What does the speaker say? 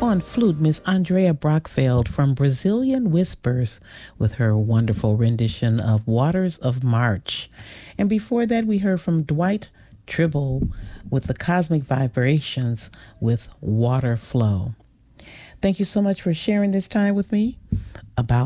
On flute, Miss Andrea Brockfeld from Brazilian Whispers with her wonderful rendition of Waters of March. And before that, we heard from Dwight Tribble with the Cosmic Vibrations with Water Flow. Thank you so much for sharing this time with me about